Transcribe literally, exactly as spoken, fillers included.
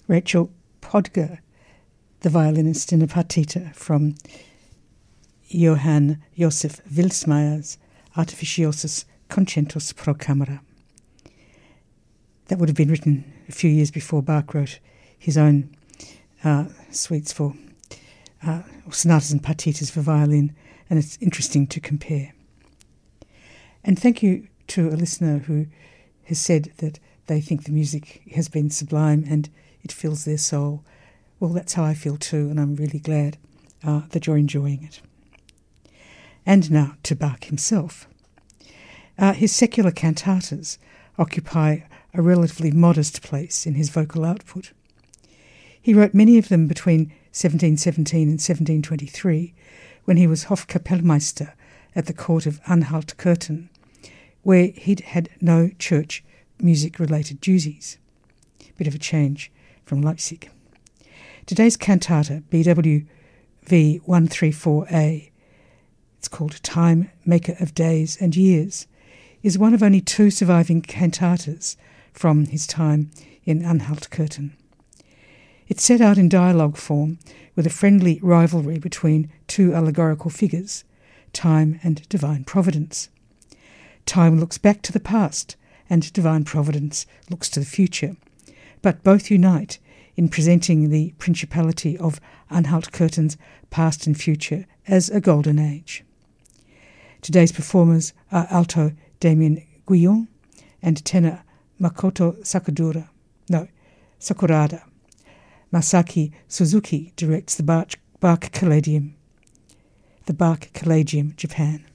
Rachel Podger, the violinist in a partita from Johann Josef Wilsmeyer's Artificiosus Concentus pro Camera. That would have been written a few years before Bach wrote his own uh, suites for uh, sonatas and partitas for violin, and it's interesting to compare. And thank you to a listener who has said that they think the music has been sublime and it fills their soul. Well, that's how I feel too, and I'm really glad uh, that you're enjoying it. And now to Bach himself. Uh, his secular cantatas occupy a relatively modest place in his vocal output. He wrote many of them between seventeen seventeen and seventeen twenty-three, when he was Hofkapellmeister at the court of Anhalt-Köthen, where he'd had no church music-related duties. Bit of a change from Leipzig. Today's cantata, B W V one thirty-four A, it's called Time, Maker of Days and Years, is one of only two surviving cantatas from his time in Anhalt-Köthen. It's set out in dialogue form with a friendly rivalry between two allegorical figures, Time and Divine Providence. Time looks back to the past and Divine Providence looks to the future, but both unite in presenting the Principality of Anhalt-Köthen's past and future as a golden age. Today's performers are alto Damien Guillon and tenor Makoto Sakudura, no, Sakurada. Masaki Suzuki directs the Bach, Bach Collegium, the Bach Collegium, Japan.